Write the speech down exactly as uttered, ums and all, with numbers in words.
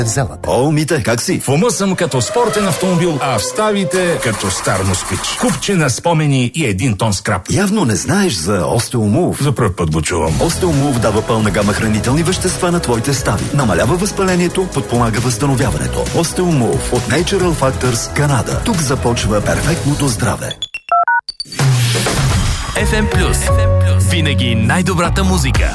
взела. О, Мите, как си? В ума съм като спортен автомобил, а в ставите като стар москвич. Купче на спомени и един тон скрап. Явно не знаеш за Остеомув. За пръв път го чувам. Остеомув дава пълна гама хранителни вещества на твоите стави. Намалява възпалението, подпомага възстановяването. Остеомув от Natural Factors, Канада. Тук започва перфектното здраве. еф ем Плюс. Винаги най-добрата музика.